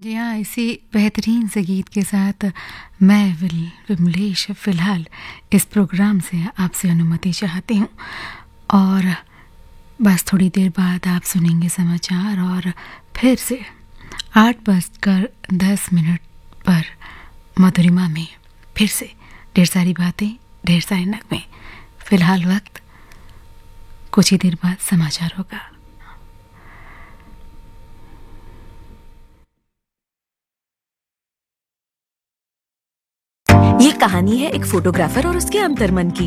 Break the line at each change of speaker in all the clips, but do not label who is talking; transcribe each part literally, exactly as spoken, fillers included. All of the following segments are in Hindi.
जी हाँ, इसी बेहतरीन से गीत के साथ मैं विल विमलेश फ़िलहाल इस प्रोग्राम से आपसे अनुमति चाहती हूँ और बस थोड़ी देर बाद आप सुनेंगे समाचार और फिर से आठ बजकर दस मिनट पर मधुरिमा में फिर से ढेर सारी बातें, ढेर सारे नगमे। फ़िलहाल वक्त कुछ ही देर बाद समाचार होगा।
ये कहानी है एक फोटोग्राफर और उसके अंतर्मन की।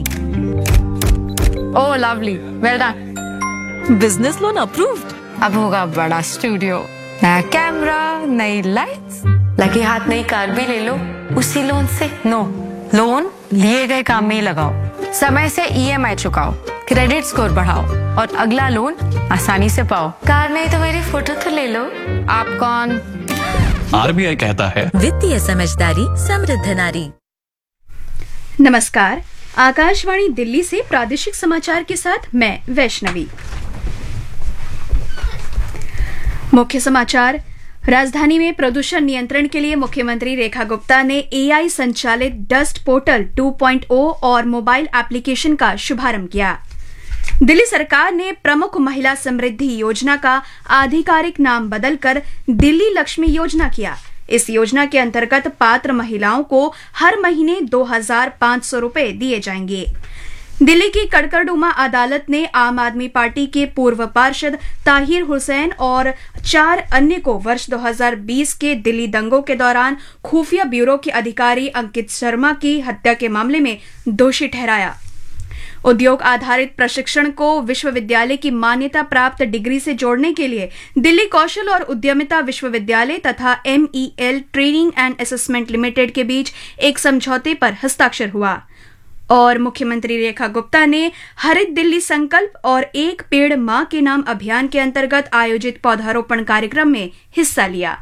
ओह lovely, well done.
Business loan approved.
अब होगा बड़ा स्टूडियो, नया कैमरा, नई लाइट्स, लगे हाथ नई कार भी ले लो उसी लोन से। नो, लोन लिए गए काम में ही लगाओ, समय से ईएमआई चुकाओ, क्रेडिट स्कोर बढ़ाओ और अगला लोन आसानी से पाओ। कार नहीं तो मेरी फोटो तो ले लो। आप कौन?
आरबीआई कहता है
वित्तीय समझदारी समृद्ध नारी।
नमस्कार, आकाशवाणी दिल्ली से प्रादेशिक समाचार के साथ मैं वैष्णवी। मुख्य समाचार। राजधानी में प्रदूषण नियंत्रण के लिए मुख्यमंत्री रेखा गुप्ता ने एआई संचालित डस्ट पोर्टल टू पॉइंट ओ और मोबाइल एप्लीकेशन का शुभारंभ किया। दिल्ली सरकार ने प्रमुख महिला समृद्धि योजना का आधिकारिक नाम बदलकर दिल्ली लक्ष्मी योजना किया। इस योजना के अंतर्गत पात्र महिलाओं को हर महीने दो हजार पांच सौ रुपए दिए जाएंगे। दिल्ली की कड़कड़डुमा अदालत ने आम आदमी पार्टी के पूर्व पार्षद ताहिर हुसैन और चार अन्य को वर्ष दो हजार बीस के दिल्ली दंगों के दौरान खुफिया ब्यूरो के अधिकारी अंकित शर्मा की हत्या के मामले में दोषी ठहराया। उद्योग आधारित प्रशिक्षण को विश्वविद्यालय की मान्यता प्राप्त डिग्री से जोड़ने के लिए दिल्ली कौशल और उद्यमिता विश्वविद्यालय तथा MEL training and assessment limited के बीच एक समझौते पर हस्ताक्षर हुआ। और मुख्यमंत्री रेखा गुप्ता ने हरित दिल्ली संकल्प और एक पेड़ मां के नाम अभियान के अंतर्गत आयोजित पौधारोपण कार्यक्रम में हिस्सा लिया।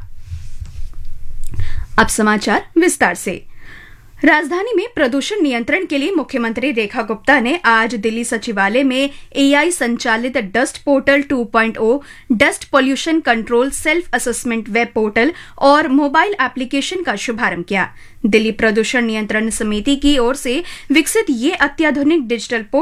अब समाचार विस्तार से। राजधानी में प्रदूषण नियंत्रण के लिए मुख्यमंत्री रेखा गुप्ता ने आज दिल्ली सचिवालय में एआई संचालित डस्ट पोर्टल टू पॉइंट ओ, dust pollution control self assessment web portal और मोबाइल एप्लीकेशन का शुभारंभ किया। दिल्ली प्रदूषण नियंत्रण समिति की ओर से विकसित ये अत्याधुनिक डिजिटल